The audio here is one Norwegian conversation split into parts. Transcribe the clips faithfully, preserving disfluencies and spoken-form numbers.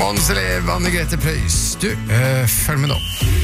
Måns Elev, Anne Grete Preus. Du, øh, følg med nå.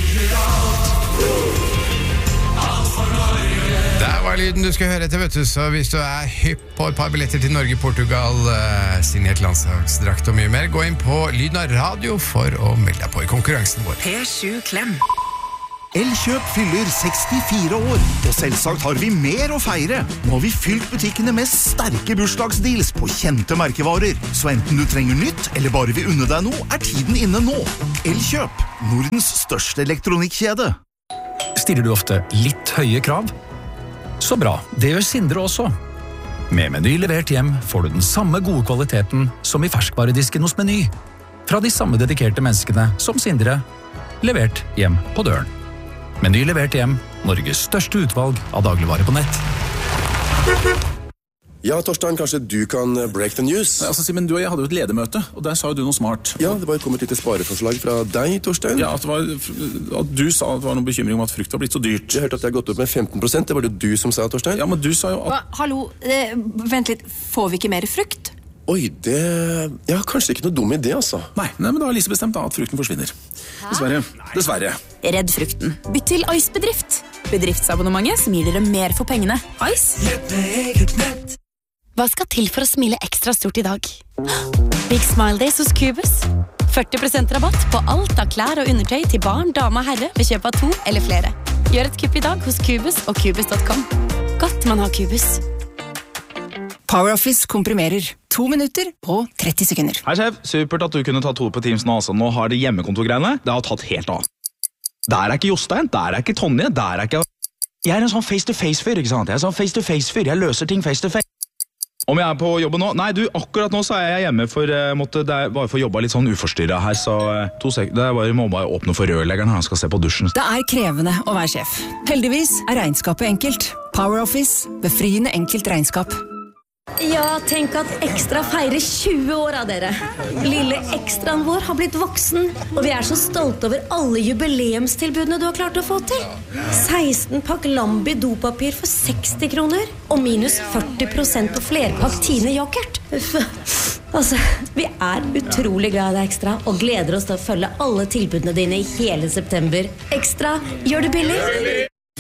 Der var lyden du skal høre etter, vet du. Så hvis du er hypp på et par billetter til Norge-Portugal, uh, signert landslagsdrakt og mye mer, gå inn på Lyden av Radio for å melde deg på i konkurransen vår. P sju Klem. Elkjøp fyller sekstifire år, og selvsagt har vi mer å feire. Nå har vi fylt butikkene med sterke bursdagsdeals på kjente merkevarer. Så enten du trenger nytt, eller bare vil unne deg noe, er tiden inne nå. Elkjøp, Nordens største elektronikkjede. Stiller du ofte litt høye krav? Så bra, det gjør Sindre også. Med Meny levert hjem får du den samme gode kvaliteten som i ferskvaredisken hos Meny. Fra de samme dedikerte menneskene som Sindre, levert hjem på døren. Meny levert hjem, Norges største utvalg av dagligvarer på nett. Ja, Torstein, kanskje du kan break the news? Altså, Simen, du og jeg hadde jo et ledermøte, og der sa jo du noe smart. Ja, det var kommet et lite spareforslag fra deg, Torstein. Ja, at, det var, at du sa at det var noen bekymring om at frukt var blitt så dyrt. Jeg hørte at jeg har gått opp med femten prosent, det var det du som sa, Torstein. Ja, men du sa jo at... Hva? Hallo, eh, vent litt, får vi ikke mer frukt? Oi, det... Ja, kanskje ikke noe dum idé, altså. Nei, nei men da har Lise bestemt da at frukten forsvinner. Dessverre, dessverre. Redd frukten. Bytt til Ice Bedrift. Bedriftsabonnementet som gir dere mer for pengene. Ice? Nett med eget nett. Hva skal til for å smile ekstra stort i dag? Big Smile Days hos Cubus. førti prosent rabatt på alt av klær og undertøy til barn, dame og herre ved kjøp av to eller flere. Gjør et kupp i dag hos Cubus og Cubus punktum com. Godt man har Cubus. PowerOffice komprimerer. To minutter på tretti sekunder. Hei, sjef. Supert at du kunne ta to på Teams nå. Altså. Nå har det hjemmekontorgreiene. Det har tatt helt av. Der er ikke Jostein, der er ikke Tonje, der er ikke... Jeg er en sånn face-to-face-fyr, ikke sant? Jeg er en sånn face-to-face-fyr. Jeg løser ting face-to-face. Om jeg er på jobben nå? Nei, du, akkurat nå så er jeg hjemme for uh, måtte, det er bare for å jobbe litt sånn uforstyrret her, så uh, to sek det er bare, må bare åpne for rørleggeren, han skal se på dusjen. Det er krevende å være sjef. Heldigvis er regnskapet enkelt. PowerOffice, befriende enkelt regnskap. Ja, tenk at Ekstra feirer tjue år av dere. Lille ekstraen vår har blitt voksen, og vi er så stolte over alle jubileumstilbudene du har klart å få til. seksten pakk Lambi dopapir for seksti kroner, og minus førti prosent på flerpakk Tine yoghurt. Altså, vi er utrolig glad i deg, Ekstra, og gleder oss til å følge alle tilbudene dine i hele september. Ekstra, gjør det billig!